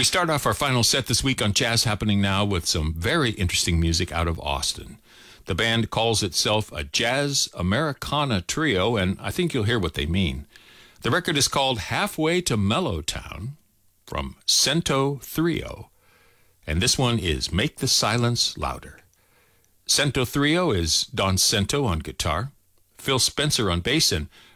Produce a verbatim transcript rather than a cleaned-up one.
We start off our final set this week on Jazz Happening Now with some very interesting music out of Austin. The band calls itself a Jazz Americana Trio, and I think you'll hear what they mean. The record is called Halfway to Mellowtown from Cento Trio, and this one is Make the Silence Louder. Cento Trio is Don Cento on guitar, Phil Spencer on bass, and